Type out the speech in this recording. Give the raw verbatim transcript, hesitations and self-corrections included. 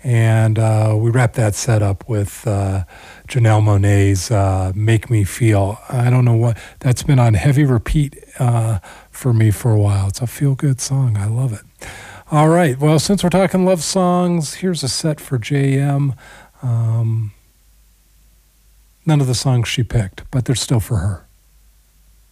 And uh, we wrapped that set up with uh, Janelle Monáe's uh, Make Me Feel. I don't know what, that's been on heavy repeat uh, for me for a while. It's a feel-good song. I love it. All right. Well, since we're talking love songs, here's a set for J M. Um, none of the songs she picked, but they're still for her.